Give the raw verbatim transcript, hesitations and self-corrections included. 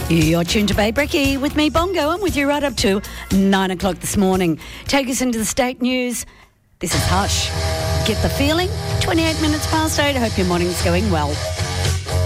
You're tuned to Bay Brekkie with me, Bongo. I'm with you right up to nine o'clock this morning. Take us into the state news. This is Hush. Get the feeling. twenty-eight minutes past eight. I hope your morning's going well.